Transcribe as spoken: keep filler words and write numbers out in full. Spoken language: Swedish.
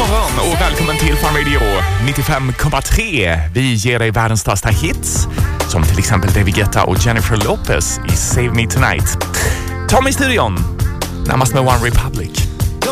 morgon och välkommen till Fan Radio nittiofem komma tre. Vi ger dig världens största hits, som till exempel David Guetta och Jennifer Lopez i Save Me Tonight. Tom i studion, närmast med One Republic.